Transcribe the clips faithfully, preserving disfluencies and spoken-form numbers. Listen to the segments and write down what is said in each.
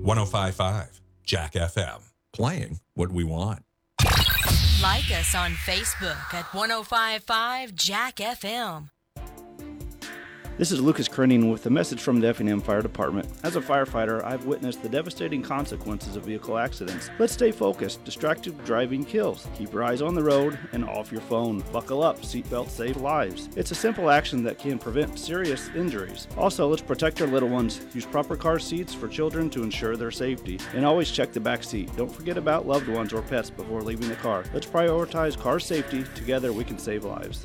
one oh five point five Jack F M. Playing what we want. Like us on Facebook at one oh five point five Jack F M. This is Lucas Krenning with a message from the Effingham Fire Department. As a firefighter, I've witnessed the devastating consequences of vehicle accidents. Let's stay focused. Distracted driving kills. Keep your eyes on the road and off your phone. Buckle up. Seatbelts save lives. It's a simple action that can prevent serious injuries. Also, let's protect our little ones. Use proper car seats for children to ensure their safety. And always check the back seat. Don't forget about loved ones or pets before leaving the car. Let's prioritize car safety. Together, we can save lives.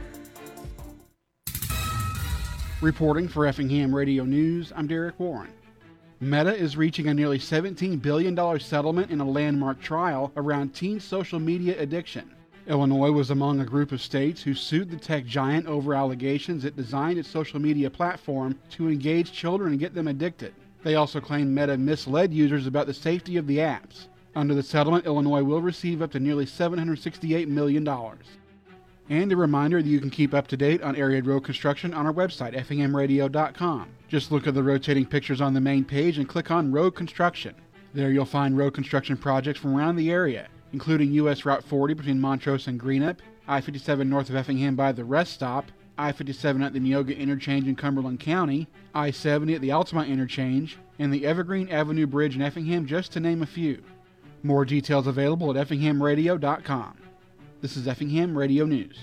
Reporting for Effingham Radio News, I'm Derek Warren. Meta is reaching a nearly seventeen billion dollars settlement in a landmark trial around teen social media addiction. Illinois was among a group of states who sued the tech giant over allegations it designed its social media platform to engage children and get them addicted. They also claim Meta misled users about the safety of the apps. Under the settlement, Illinois will receive up to nearly seven hundred sixty-eight million dollars. And a reminder that you can keep up to date on area road construction on our website, effingham radio dot com. Just look at the rotating pictures on the main page and click on Road Construction. There you'll find road construction projects from around the area, including U S Route forty between Montrose and Greenup, I fifty-seven north of Effingham by the rest stop, I fifty-seven at the Neoga interchange in Cumberland County, I seventy at the Altamont interchange, and the Evergreen Avenue Bridge in Effingham, just to name a few. More details available at effingham radio dot com. This is Effingham Radio News.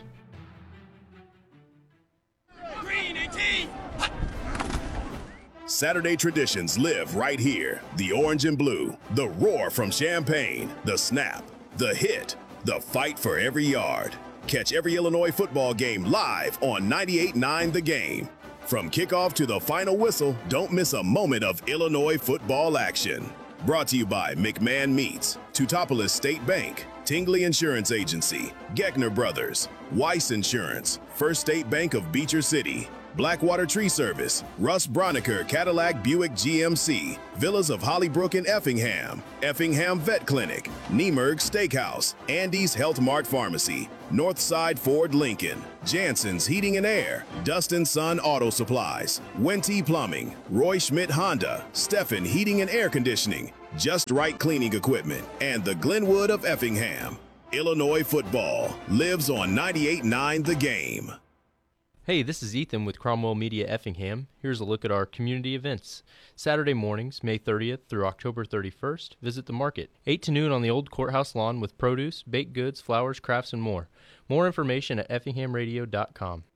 Saturday traditions live right here. The orange and blue, the roar from Champaign, the snap, the hit, the fight for every yard. Catch every Illinois football game live on ninety-eight point nine The Game. From kickoff to the final whistle, don't miss a moment of Illinois football action. Brought to you by McMahon Meats, Teutopolis State Bank, Tingley Insurance Agency, Geckner Brothers, Weiss Insurance, First State Bank of Beecher City, Blackwater Tree Service, Russ Broniker Cadillac Buick G M C, Villas of Hollybrook and Effingham, Effingham Vet Clinic, Niemerg Steakhouse, Andy's Health Mart Pharmacy, Northside Ford Lincoln, Jansen's Heating and Air, Dustin Sun Auto Supplies, Wente Plumbing, Roy Schmidt Honda, Steffen Heating and Air Conditioning, Just Right Cleaning Equipment, and the Glenwood of Effingham. Illinois football lives on ninety-eight point nine The Game. Hey, this is Ethan with Cromwell Media Effingham. Here's a look at our community events. Saturday mornings, May thirtieth through October thirty-first, visit the market. eight to noon on the old courthouse lawn with produce, baked goods, flowers, crafts, and more. More information at effingham radio dot com.